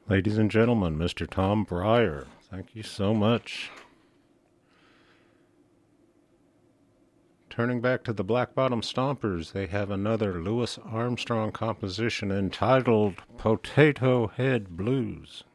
Ladies and gentlemen, Mr. Tom Breyer, thank you so much. Turning back to the Black Bottom Stompers, they have another Louis Armstrong composition entitled Potato Head Blues.